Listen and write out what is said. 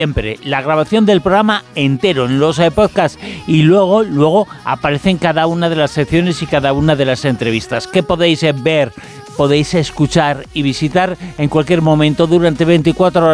siempre la grabación del programa entero en los podcasts y luego aparecen cada una de las secciones y cada una de las entrevistas que podéis ver, podéis escuchar y visitar en cualquier momento durante 24 horas